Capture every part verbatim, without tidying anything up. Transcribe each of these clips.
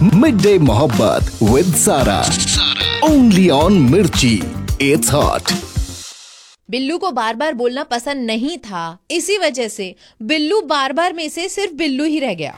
Mid day मोहब्बत with सारा, only on मिर्ची, इट्स हॉट। बिल्लू को बार बार बोलना पसंद नहीं था, इसी वजह से बिल्लू बार बार में से सिर्फ बिल्लू ही रह गया।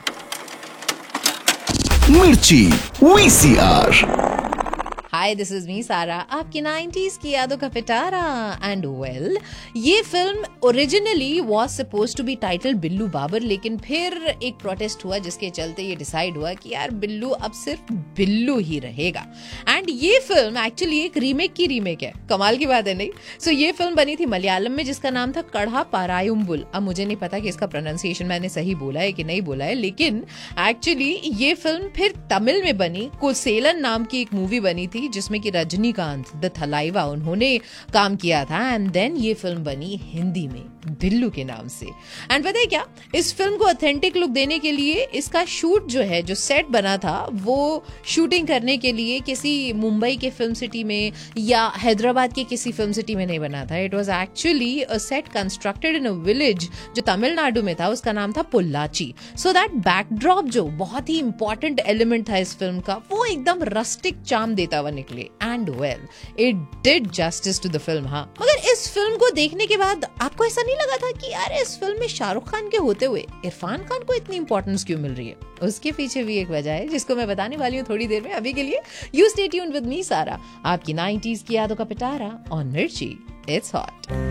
मिर्ची VCR. Hi, this is me सारा, आपकी नाइंटीज़ की यादों का पिटारा। एंड वेल, ये film originally was supposed to be title Billu Babar, लेकिन फिर एक प्रोटेस्ट हुआ जिसके चलते ये डिसाइड हुआ कि यार बिल्लू अब सिर्फ बिल्लू ही रहेगा। एंड ये फिल्म एक्चुअली एक रीमेक की रीमेक है। कमाल की बात है नहीं? सो so, ये फिल्म बनी थी मलयालम में जिसका नाम था कड़ा पारायुम्बुल। अब मुझे नहीं पता कि इसका प्रोनाउंसिएशन मैंने सही बोला है कि नहीं बोला है, लेकिन एक्चुअली ये फिल्म फिर तमिल में बनी। कुसेलन नाम की एक मूवी बनी थी जिसमें कि रजनीकांत द थलाइवा उन्होंने काम किया था। एंड देन ये फिल्म बनी हिंदी में बिल्लू के नाम से। एंड पता है क्या, इस फिल्म को ऑथेंटिक लुक देने के लिए इसका शूट जो है, जो सेट बना था, वो शूटिंग करने के लिए किसी मुंबई के फिल्म सिटी में या हैदराबाद के किसी फिल्म सिटी में नहीं बना था। It was actually a set constructed in a village जो तमिलनाडु में था, उसका नाम था पोल्लाची। सो दैट बैकड्रॉप जो बहुत ही इंपॉर्टेंट एलिमेंट था इस फिल्म का, वो एकदम रस्टिक चार्म देता हुआ निकले। And well, it did justice to the film. हाँ, मगर इस फिल्म को देखने के बाद आपको ऐसा नहीं लगा था कि यार इस फिल्म में शाहरुख खान के होते हुए इरफान खान को इतनी इंपॉर्टेंस क्यों मिल रही है? उसके पीछे भी एक वजह है जिसको मैं बताने वाली हूँ थोड़ी देर में। अभी के लिए you stay tuned with me सारा, आपकी नाइंटीज़ की यादों का पिटारा ऑन मिर्ची, इट्स हॉट।